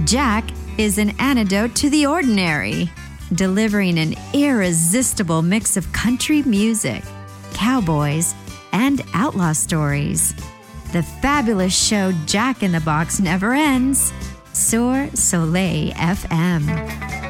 Jack is an antidote to the ordinary, delivering an irresistible mix of country music, cowboys, and outlaw stories. The fabulous show Jack in the Box never ends. Sur Soleil FM.